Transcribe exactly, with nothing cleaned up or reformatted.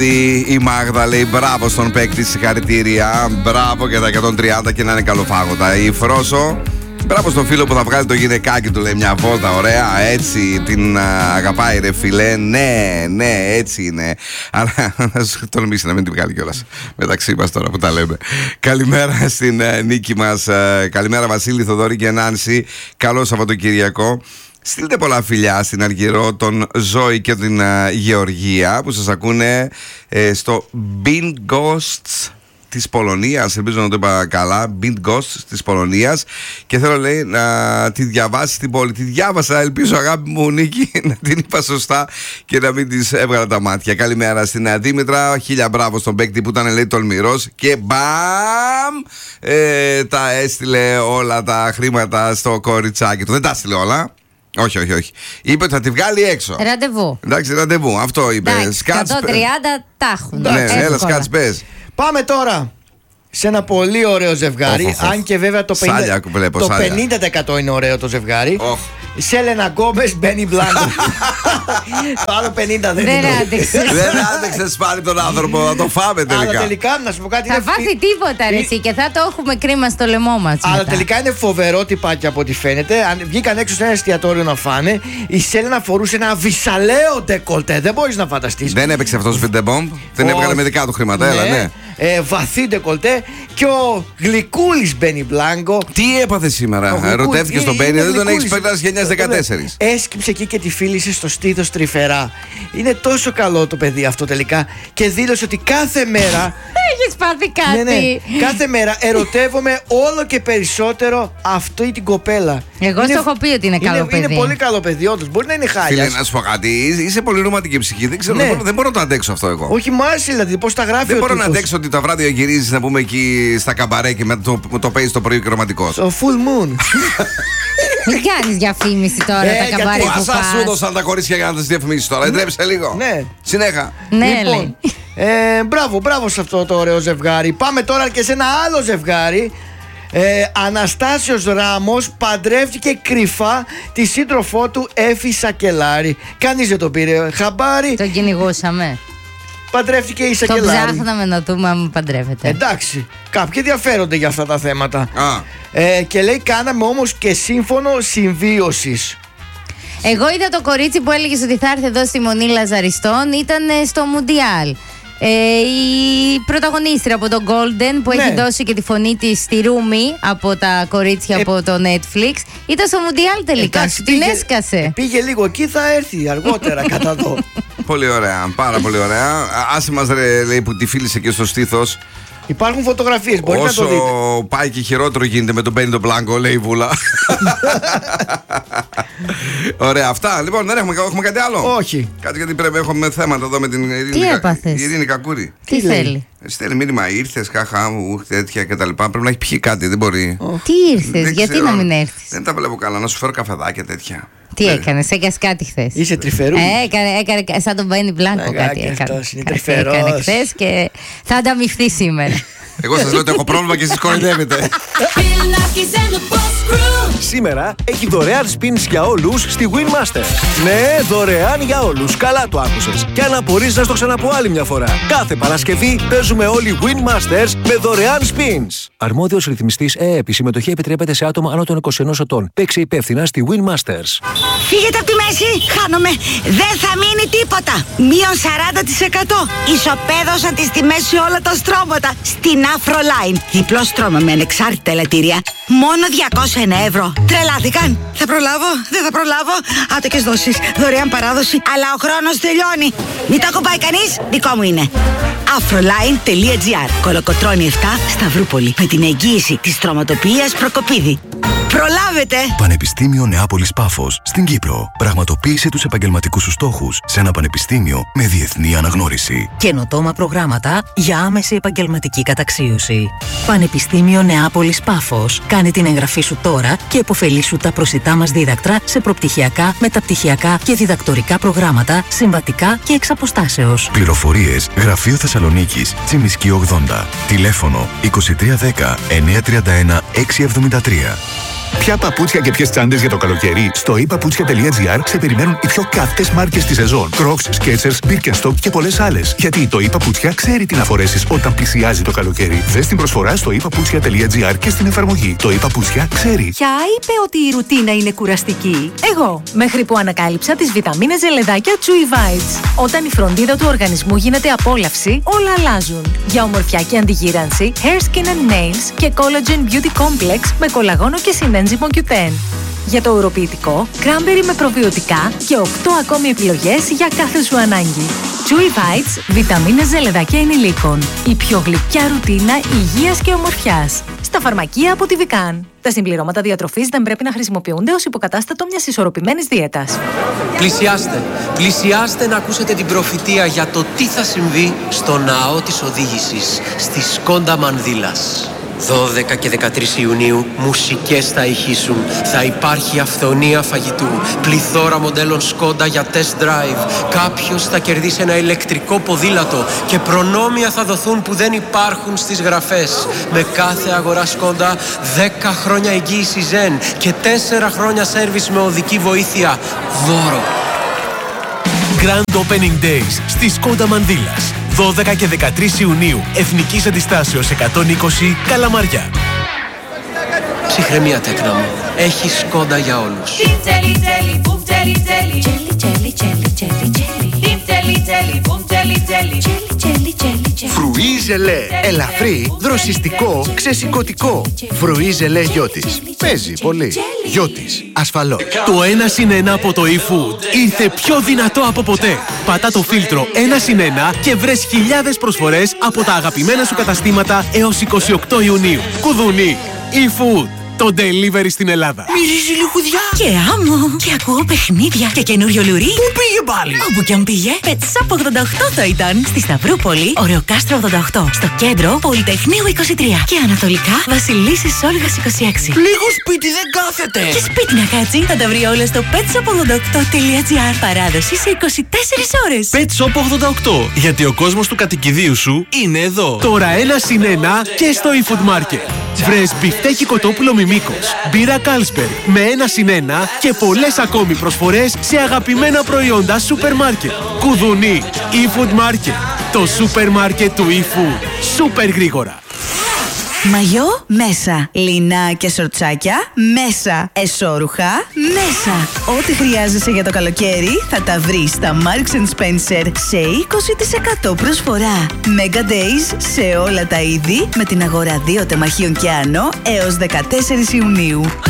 Η Μάγδα λέει μπράβο στον παίκτη, συγχαρητήρια. Μπράβο και τα εκατόν τριάντα και να είναι καλοφάγωτα. Η Φρόσο, μπράβο στον φίλο που θα βγάλει το γυναικάκι του, λέει μια βόλτα. Ωραία, έτσι την α, αγαπάει, ρε φιλέ. Ναι, ναι, έτσι είναι. Αλλά να σου τολμήσει να μην την βγάλει κιόλας μεταξύ μας τώρα που τα λέμε. Καλημέρα στην α, Νίκη μας. Α, καλημέρα Βασίλη, Θοδωρή και Νάνση. Καλό Σαββατοκυριακό. Στείλτε πολλά φιλιά στην Αργυρό, τον Ζώη και την uh, Γεωργία που σας ακούνε ε, στο Bean Ghosts της Πολωνίας. Ελπίζω να το είπα καλά. Bean Ghosts της Πολωνίας. Και θέλω, λέει, να τη διαβάσει στην πόλη. Τη διάβασα, ελπίζω, αγάπη μου Νίκη, να την είπα σωστά και να μην της έβγαλα τα μάτια. Καλημέρα στην uh, Δήμητρα. Χίλια μπράβο στον παίκτη που ήταν, λέει, τολμηρός. Και μπαμ! Ε, τα έστειλε όλα τα χρήματα στο κοριτσάκι του. Δεν τα έστειλε όλα. Όχι, όχι, όχι. Είπε ότι θα τη βγάλει έξω. Ραντεβού. Εντάξει, ραντεβού. Αυτό είπε. εκατόν τριάντα τα έχουν. Ναι, έλα, σκάτς, πες. Πάμε τώρα σε ένα πολύ ωραίο ζευγάρι. Oh, oh, oh. Αν και βέβαια το, σάλια, πενήντα, βλέπω, το σάλια. πενήντα τοις εκατό είναι ωραίο το ζευγάρι. Oh. Σέλενα Γκόμες, Μπένι Μπλάνκο. Το άλλο πενήντα δεν Δεν είναι. άντεξες. Δεν άντεξες πάλι τον άνθρωπο, θα το φάμε τελικά. Αλλά τελικά, να σου πω κάτι. Θα είναι πάθει φι- τίποτα ρε εσύ και θα το έχουμε κρίμα στο λαιμό μας Αλλά μετά. τελικά είναι φοβερό τυπάκι από ό,τι φαίνεται. Αν βγήκαν έξω σε ένα εστιατόριο να φάνε, η Σέλενα φορούσε ένα βυσαλαίο ντεκολτέ. Δεν μπορείς να φανταστείς. Δεν έπαιξε αυτός Φιντεμπομ. Δεν Όχι. έβγαλε με δικά του χρήματα, έλα, ναι. Ε, βαθύ ντεκολτέ. Και ο γλυκούλης Μπένι Μπλάνκο. Τι έπαθε σήμερα, Ο ερωτεύτηκε Γλυκούλης, στον είναι- Μπένι, είναι δεν τον Γλυκούλης. έχεις περάσει γενιάς δεκατέσσερα. Έσκυψε εκεί και τη φίλησε στο στήθος τρυφερά. Είναι τόσο καλό το παιδί αυτό τελικά. Και δήλωσε ότι κάθε μέρα. Έχεις πάθει κάτι. ναι, ναι, κάθε μέρα ερωτεύομαι όλο και περισσότερο αυτή την κοπέλα. Εγώ Είναι- στο έχω πει ότι είναι καλό παιδί. Είναι πολύ καλό παιδί, όντως. Μπορεί να είναι Φίλε, χάλια. να σου πω κάτι, είσαι- είσαι πολύ ρομαντική ψυχή. Δεν ξέρω, Ναι. δεν, μπορώ, δεν μπορώ να το αντέξω αυτό εγώ. Όχι, μ' άρεσε δηλαδή πώς τα γράφει Δεν ο μπορώ να τύπος. αντέξω ότι τα βράδια γυρίζεις, να πούμε, εκεί στα καμπαρέ και με το, το παίζεις το πρωί και ρομαντικός. Ο full moon. Μην κάνεις διαφήμιση τώρα Ε, τα γιατί καμπάρι που Άσα σου πας. έδωσαν τα κορίτσια για να τις διαφημίσεις τώρα. Εντρέψε λίγο. Ναι. Συνέχα. Ναι, Λοιπόν, λέει. ε, μπράβο, μπράβο σε αυτό το ωραίο ζευγάρι. Πάμε τώρα και σε ένα άλλο ζευγάρι. Ε, Αναστάσιος Ράμος παντρεύτηκε κρυφά τη σύντροφό του Έφη Σακελάρη. Κανείς δεν το πήρε χαμπάρι. Τον κυνηγούσαμε. Παντρεύτηκε η Τον Σακελάρη. ψάχναμε να δούμε αν παντρεύεται. Εντάξει, κάποιοι ενδιαφέρονται για αυτά τα θέματα. Α. Ε, και λέει κάναμε όμως και σύμφωνο συμβίωσης. Εγώ είδα το κορίτσι που έλεγε ότι θα έρθει εδώ στη Μονή Λαζαριστών. Ήταν ε, στο Μουντιάλ. Ε, η πρωταγωνίστρια από το Golden που Ναι. έχει δώσει και τη φωνή της στη Ρούμι από τα κορίτσια Ε, από το Netflix. Ήταν στο Μουντιάλ τελικά. Εντάξει, Σου την πήγε- έσκασε. Πήγε λίγο εκεί, θα έρθει αργότερα κατά δω. Πολύ ωραία, πάρα πολύ ωραία. Α, Άσε μας ρε, λέει, που τη φίλησε και στο στήθος. Υπάρχουν φωτογραφίες, μπορείτε να το δείτε. Όσο πάει και χειρότερο γίνεται με τον Μπένι τον Μπλάνκο, λέει η Βούλα. Ωραία, αυτά. Λοιπόν, δεν έχουμε, έχουμε κάτι άλλο. Όχι. Κάτι γιατί πρέπει, έχουμε θέματα εδώ με την Ειρήνη. Τι έπαθες? Η Ειρήνη Κακούρη. Τι Τι λέει? θέλει. Στέλνει μήνυμα, ήρθες, χαχά μου, τέτοια κτλ. Πρέπει να έχει πιει κάτι, δεν μπορεί. Τι ήρθες, Δεν γιατί ξέρω. να μην έρθεις. Δεν τα βλέπω καλά, να σου φέρω καφεδάκια τέτοια. Τι Ε, έκανες, έκανες κάτι χθες. Είσαι τρυφερού. Ε, έκανε, έκανε σαν τον Μπένι Μπλάνκο Αγάπη, κάτι έκανε. αυτός είναι Κάτι τρυφερός. έκανε χθες και θα ανταμυφθεί σήμερα. Εγώ σας λέω ότι έχω πρόβλημα και εσείς κοροϊδεύετε. Σήμερα έχει δωρεάν spins για όλους στη Winmaster. Ναι, δωρεάν για όλους. Καλά το άκουσες. Και αν απορείς να στο ξαναπώ άλλη μια φορά. Κάθε Παρασκευή παίζουμε όλοι Winmasters με δωρεάν spins. Αρμόδιος ρυθμιστής ΕΕΠ. Η συμμετοχή επιτρέπεται σε άτομα άνω των είκοσι ενός ετών. Παίξε υπεύθυνα στη Winmasters. Φύγετε από τη μέση, χάνομαι. Δεν θα μείνει τίποτα. Μείον σαράντα τοις εκατό. Ισοπαίδωσαν τις τιμές σε όλα τα στρώματα. Στην Afroline. Διπλό στρώμα με ανεξάρτητα ελαττήρια. Μόνο διακόσια ένα ευρώ. Τρελάθηκαν. Θα προλάβω, δεν θα προλάβω. Άτοκες δόσεις, δωρεάν παράδοση. Αλλά ο χρόνος τελειώνει. Μην τα κουμπάει κανείς, δικό μου είναι. Afroline.gr. Κολοκοτρώνη επτά, Σταυρούπολη. Με την εγγύηση της στρωματοποιίας Προκοπίδη. Προλάβετε! Πανεπιστήμιο Νεάπολης Πάφος στην Κύπρο. Πραγματοποίησε τους επαγγελματικούς σου στόχους σε ένα πανεπιστήμιο με διεθνή αναγνώριση. Καινοτόμα προγράμματα για άμεση επαγγελματική καταξίωση. Πανεπιστήμιο Νεάπολης Πάφος. Κάνε την εγγραφή σου τώρα και επωφελήσου τα προσιτά μας δίδακτρα σε προπτυχιακά, μεταπτυχιακά και διδακτορικά προγράμματα, συμβατικά και εξ αποστάσεως. Πληροφορίες Γραφείο Θεσσαλονίκης, Τσιμισκή ογδόντα. Τηλέφωνο είκοσι τρία δέκα εννιακόσια τριάντα ένα εξακόσια εβδομήντα τρία. Ποια παπούτσια και ποιες τσάντες για το καλοκαίρι? Στο i paputsια τελεία gr σε περιμένουν οι πιο καυτές μάρκες της σεζόν. Crocs, Skechers, Birkenstock και πολλές άλλες. Γιατί το i Paputsια ξέρει τι να φορέσεις όταν πλησιάζει το καλοκαίρι. Δες την προσφορά στο i paputsια τελεία gr και στην εφαρμογή. Το i Paputsια ξέρει. Ποια είπε ότι η ρουτίνα είναι κουραστική? Εγώ, μέχρι που ανακάλυψα τις βιταμίνες ζελεδάκια Chewy Vites. Όταν η φροντίδα του οργανισμού γίνεται απόλαυση, όλα αλλάζουν. Για ομορφιά και αντιγύρανση, Hair, Skin and Nails και Collagen Beauty Complex με κολαγόνο και συνένζυμο κιου τεν. Για το ουροποιητικό, Cranberry με προβιωτικά και οκτώ ακόμη επιλογές για κάθε σου ανάγκη. Chewy Vites, βιταμίνες ζελεδάκια ενηλίκων. Η πιο γλυκιά ρουτίνα υγείας και ομορφιάς. Στα φαρμακεία από τη Vican. Τα συμπληρώματα διατροφής δεν πρέπει να χρησιμοποιούνται ως υποκατάστατο μιας ισορροπημένης δίαιτας. Πλησιάστε, πλησιάστε να ακούσετε την προφητεία για το τι θα συμβεί στο ναό της οδήγησης στη Σκόντα Μανδύλας. δώδεκα και δεκατρείς Ιουνίου μουσικές θα ηχήσουν. Θα υπάρχει αυθονία φαγητού. Πληθώρα μοντέλων Σκόντα για test drive. Κάποιος θα κερδίσει ένα ηλεκτρικό ποδήλατο και προνόμια θα δοθούν που δεν υπάρχουν στις γραφές. Με κάθε αγορά Σκόντα δέκα χρόνια εγγύηση Zen και τέσσερα χρόνια σέρβις με οδική βοήθεια. Δώρο. Grand Opening Days στη Σκόντα Μανδύλας. δώδεκα και δεκατρείς Ιουνίου. Εθνικής Αντιστάσεως εκατόν είκοσι, Καλαμαριά. Ψυχραιμία τέκνα μου. Έχει Σκόντα για όλους. Φρουί ζελέ. Ελαφρύ, δροσιστικό, ξεσηκωτικό. Φρουί ζελέ Γιώτης. Παίζει πολύ. Γιώτης, ασφαλώς. Το ένα συν ένα από το eFood ήρθε πιο δυνατό από ποτέ. Πατά το φίλτρο ένα συν ένα και βρες χιλιάδες προσφορές από τα αγαπημένα σου καταστήματα έως είκοσι οκτώ Ιουνίου. Κουδουνί. eFood. Το delivery στην Ελλάδα. Μυρίζει λιχουδιά και άμμο. Και ακούω παιχνίδια και καινούριο λουρί. Πού πήγε πάλι? Όπου κι αν πήγε, Pet Shop ογδόντα οκτώ θα ήταν. Στη Σταυρούπολη, Ωρεοκάστρο ογδόντα οκτώ. Στο κέντρο, Πολυτεχνείου είκοσι τρία. Και ανατολικά, Βασιλίσσης Όλγας είκοσι έξι. Λίγο σπίτι δεν κάθεται. Και σπίτι να κάτσει, θα τα βρει όλα στο pet shop ογδόντα οκτώ τελεία gr. Παράδοση σε είκοσι τέσσερις ώρες. Pet Shop ογδόντα οκτώ. Γιατί ο κόσμος του κατοικιδίου σου είναι εδώ. Τώρα ένα συν ένα και στο eFood Market. Βρες μπιφτέκι κοτόπουλο Μιμίκος, μπύρα Carlsberg με ένα συν ένα και πολλές ακόμη προσφορές σε αγαπημένα προϊόντα σούπερ μάρκετ. Κουδουνί, eFood Market. Το σούπερ μάρκετ του eFood. Σούπερ γρήγορα. Μαγιό, μέσα. Λινά και σορτσάκια, μέσα. Εσώρουχα, μέσα. Ό,τι χρειάζεσαι για το καλοκαίρι θα τα βρεις στα Marks and Spencer σε είκοσι τοις εκατό προσφορά. Mega Days σε όλα τα είδη με την αγορά δύο τεμαχίων και άνω έως δεκατέσσερις Ιουνίου.